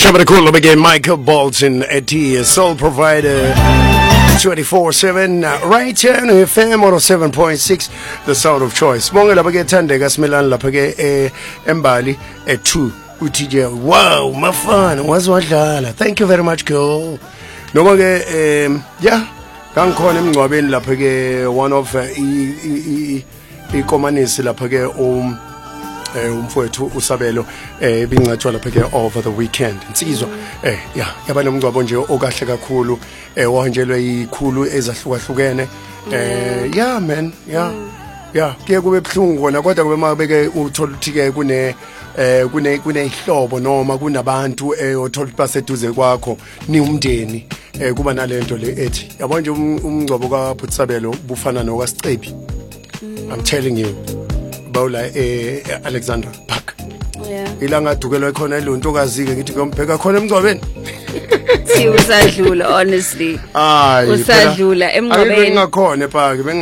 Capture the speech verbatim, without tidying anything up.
Shabarakulo again, Michael Bolton at the Soul Provider twenty-four seven, uh, right here on F M one oh seven point six, the sound of choice. Bonge lapha ke Thandeka Similan lapha ke eh, eMbali at two. Uthi je, wow, mafana waziwadlala. Thank you very much, girl. Noma ke um yeah, kangikhona emngcwabeni lapha ke one of uh, i i i ikomanisi lapha ke um eh umfowethu uSabelo eh bingcatshwa lapha ke over the weekend insizwa eh yeah yaba nomngcwabo nje okahle kakhulu eh wahanjelwe ikhulu ezahlukahlukene eh yeah man yeah yeah ke kube ebhlungu kona kodwa kube mabeke uthola ukuthi ke kune eh kune kunehlobo noma kunabantu eh othola baseduze kwakho ni umndeni eh kuba nalento le ethi yabo nje umngcwabo kaPhutsabelo bufana nokaSicebi. I'm telling you bawula eh Alexandra Park. Yeah. Ilanga dukelwe khona ilontokazi ke ngithi ngiyompheka khona emngcwabeni. Si usadlula honestly. Hayi. Usadlula emngcwabeni. Ngakhona ePark.